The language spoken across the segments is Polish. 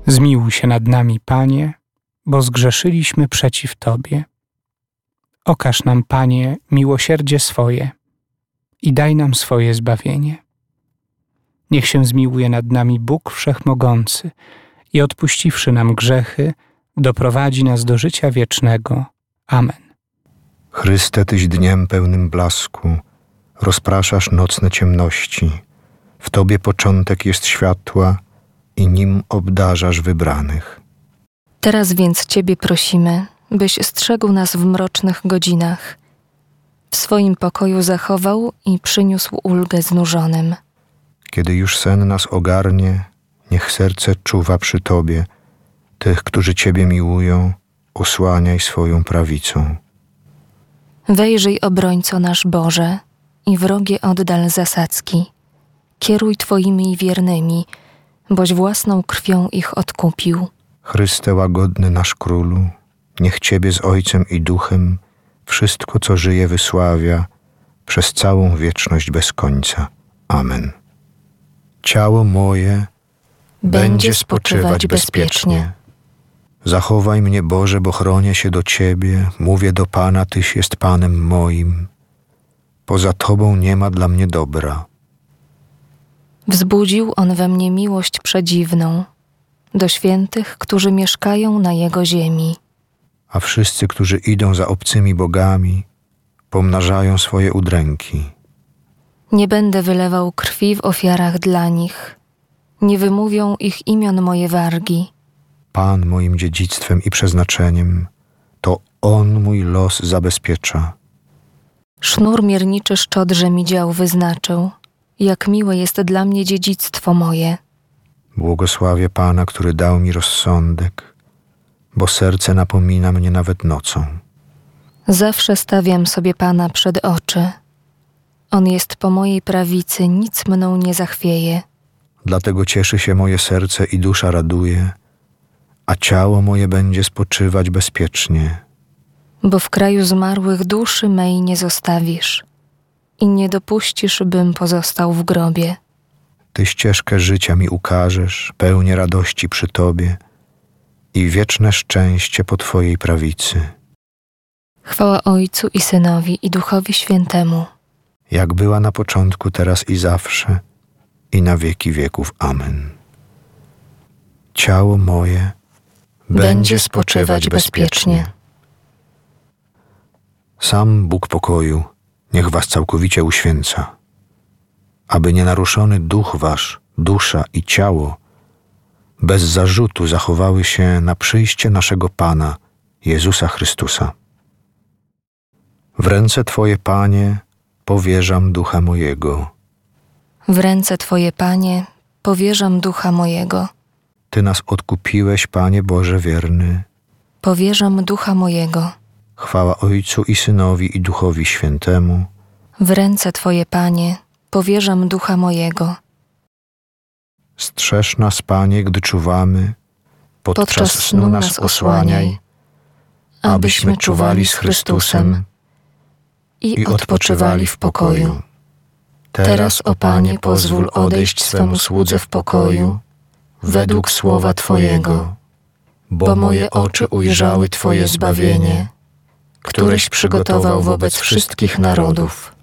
Zmiłuj się nad nami, Panie, bo zgrzeszyliśmy przeciw Tobie. Okaż nam, Panie, miłosierdzie swoje i daj nam swoje zbawienie. Niech się zmiłuje nad nami Bóg Wszechmogący i odpuściwszy nam grzechy, doprowadzi nas do życia wiecznego. Amen. Chryste, Tyś dniem pełnym blasku, rozpraszasz nocne ciemności. W Tobie początek jest światła i nim obdarzasz wybranych. Teraz więc Ciebie prosimy, byś strzegł nas w mrocznych godzinach, w swoim pokoju zachował i przyniósł ulgę znużonym. Kiedy już sen nas ogarnie, niech serce czuwa przy Tobie. Tych, którzy Ciebie miłują, osłaniaj swoją prawicą. Wejrzyj, obrońco nasz Boże, i wrogie oddal zasadzki. Kieruj Twoimi wiernymi, boś własną krwią ich odkupił. Chryste łagodny nasz Królu, niech Ciebie z Ojcem i Duchem wszystko, co żyje, wysławia przez całą wieczność bez końca. Amen. Ciało moje będzie spoczywać bezpiecznie. Zachowaj mnie, Boże, bo chronię się do Ciebie. Mówię do Pana, Tyś jest Panem moim. Poza Tobą nie ma dla mnie dobra. Wzbudził On we mnie miłość przedziwną do świętych, którzy mieszkają na Jego ziemi. A wszyscy, którzy idą za obcymi bogami, pomnażają swoje udręki. Nie będę wylewał krwi w ofiarach dla nich. Nie wymówią ich imion moje wargi. Pan moim dziedzictwem i przeznaczeniem, to On mój los zabezpiecza. Sznur mierniczy szczodrze mi dział wyznaczył. Jak miłe jest dla mnie dziedzictwo moje. Błogosławię Pana, który dał mi rozsądek, bo serce napomina mnie nawet nocą. Zawsze stawiam sobie Pana przed oczy. On jest po mojej prawicy, nic mną nie zachwieje. Dlatego cieszy się moje serce i dusza raduje, a ciało moje będzie spoczywać bezpiecznie. Bo w kraju zmarłych duszy mej nie zostawisz i nie dopuścisz, bym pozostał w grobie. Ty ścieżkę życia mi ukażesz, pełnię radości przy Tobie i wieczne szczęście po Twojej prawicy. Chwała Ojcu i Synowi i Duchowi Świętemu. Jak była na początku, teraz i zawsze, i na wieki wieków. Amen. Ciało moje będzie spoczywać bezpiecznie. Sam Bóg pokoju niech was całkowicie uświęca, aby nienaruszony duch wasz, dusza i ciało bez zarzutu zachowały się na przyjście naszego Pana, Jezusa Chrystusa. W ręce Twoje, Panie, powierzam ducha mojego. W ręce Twoje, Panie, powierzam ducha mojego. Ty nas odkupiłeś, Panie Boże wierny. Powierzam ducha mojego. Chwała Ojcu i Synowi i Duchowi Świętemu. W ręce Twoje, Panie, powierzam ducha mojego. Strzeż nas, Panie, gdy czuwamy. Podczas snu nas osłaniaj, abyśmy czuwali z Chrystusem i odpoczywali w pokoju. Teraz, o Panie, pozwól odejść swemu słudze w pokoju, według słowa Twojego, bo moje oczy ujrzały Twoje zbawienie, któreś przygotował wobec wszystkich narodów.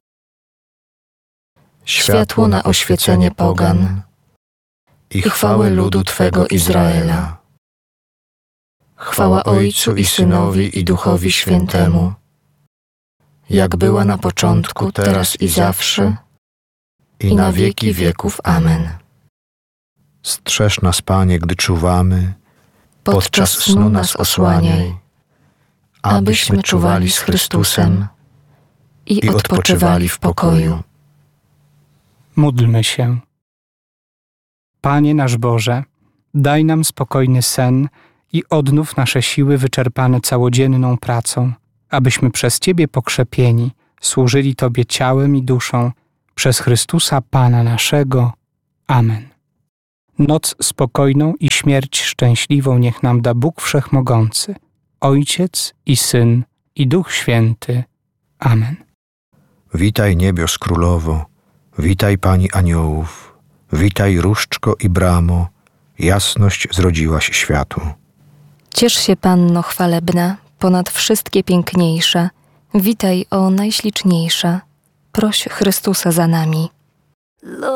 Światło na oświecenie pogan i chwałę ludu Twego Izraela. Chwała Ojcu i Synowi i Duchowi Świętemu, jak była na początku, teraz i zawsze, i na wieki wieków. Amen. Strzeż nas, Panie, gdy czuwamy. Podczas snu nas osłaniaj, abyśmy czuwali z Chrystusem i odpoczywali w pokoju. Módlmy się. Panie nasz Boże, daj nam spokojny sen i odnów nasze siły wyczerpane całodzienną pracą, abyśmy przez Ciebie pokrzepieni służyli Tobie ciałem i duszą przez Chrystusa Pana naszego. Amen. Noc spokojną i śmierć szczęśliwą niech nam da Bóg Wszechmogący, Ojciec i Syn i Duch Święty. Amen. Witaj niebios królowo, witaj Pani aniołów, witaj różdżko i bramo, jasność zrodziłaś światu. Ciesz się, Panno chwalebna, ponad wszystkie piękniejsza, witaj, o najśliczniejsza, proś Chrystusa za nami.